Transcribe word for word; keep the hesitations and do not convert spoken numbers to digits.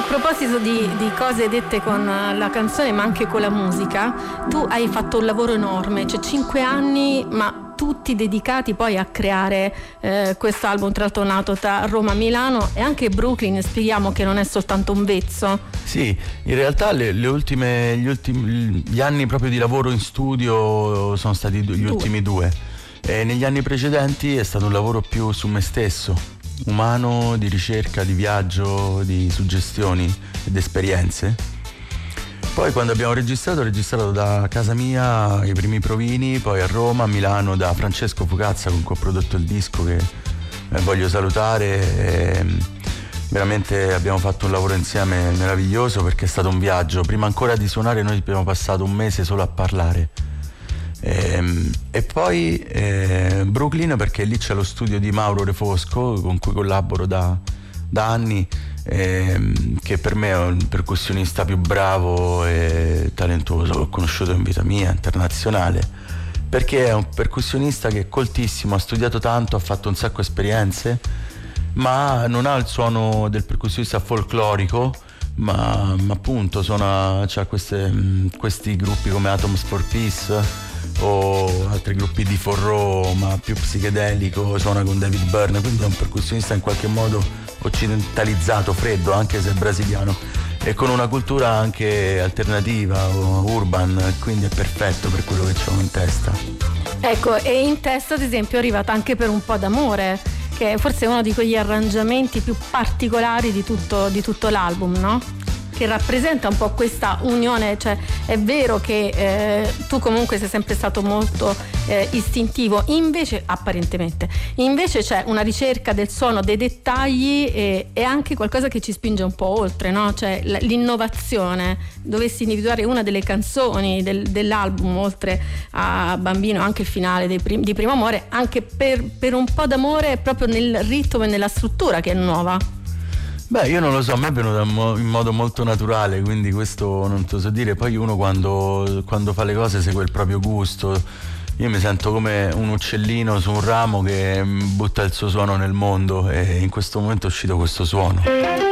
proposito di, di cose dette con la canzone ma anche con la musica, tu hai fatto un lavoro enorme, cioè cinque anni ma tutti dedicati poi a creare eh, quest'album, tra l'altro nato tra Roma, Milano e anche Brooklyn. Spieghiamo che non è soltanto un vezzo. Sì, in realtà le, le ultime, gli ultimi gli anni proprio di lavoro in studio sono stati gli due. ultimi due e negli anni precedenti è stato un lavoro più su me stesso, umano, di ricerca, di viaggio, di suggestioni ed esperienze. Poi quando abbiamo registrato, ho registrato da casa mia i primi provini, poi a Roma, a Milano da Francesco Fucazza con cui ho prodotto il disco, che eh, voglio salutare. E veramente abbiamo fatto un lavoro insieme meraviglioso, perché è stato un viaggio. Prima ancora di suonare noi abbiamo passato un mese solo a parlare. E, e poi eh, Brooklyn, perché lì c'è lo studio di Mauro Refosco con cui collaboro da, da anni, eh, che per me è un percussionista più bravo e talentuoso che ho conosciuto in vita mia, internazionale, perché è un percussionista che è coltissimo, ha studiato tanto, ha fatto un sacco di esperienze, ma non ha il suono del percussionista folclorico, ma, ma appunto suona, c'ha queste, questi gruppi come Atoms for Peace o altri gruppi di forró, ma più psichedelico, suona con David Byrne, quindi è un percussionista in qualche modo occidentalizzato, freddo, anche se è brasiliano, e con una cultura anche alternativa o urban, quindi è perfetto per quello che c'ho in testa. Ecco, e in testa ad esempio è arrivata anche Per un po' d'amore, che forse è uno di quegli arrangiamenti più particolari di tutto, di tutto l'album, no? Che rappresenta un po' questa unione, cioè è vero che eh, tu comunque sei sempre stato molto eh, istintivo, invece apparentemente, invece c'è una ricerca del suono, dei dettagli e, e anche qualcosa che ci spinge un po' oltre, no? Cioè l'innovazione. Dovessi individuare una delle canzoni del, dell'album, oltre a Bambino, anche il finale dei prim- di Primo Amore, anche per, per un po' d'amore proprio nel ritmo e nella struttura che è nuova. Beh, io non lo so, a me è venuto in modo molto naturale, quindi questo non te lo so dire. Poi uno quando, quando fa le cose segue il proprio gusto. Io mi sento come un uccellino su un ramo che butta il suo suono nel mondo, e in questo momento è uscito questo suono.